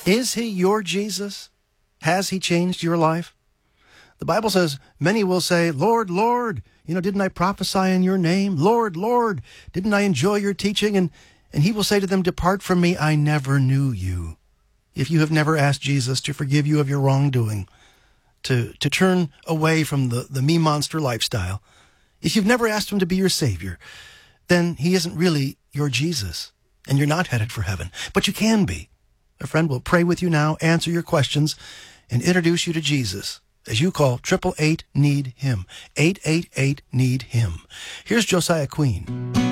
Is he your Jesus? Has he changed your life? The Bible says, many will say, Lord, Lord, didn't I prophesy in your name? Lord, Lord, didn't I enjoy your teaching? And he will say to them, depart from me, I never knew you. If you have never asked Jesus to forgive you of your wrongdoing, to turn away from the me monster lifestyle, if you've never asked him to be your Savior, then he isn't really your Jesus, and you're not headed for heaven. But you can be. A friend will pray with you now, answer your questions, and introduce you to Jesus as you call 888-NEED-HIM. 888-NEED-HIM. Here's Josiah Queen.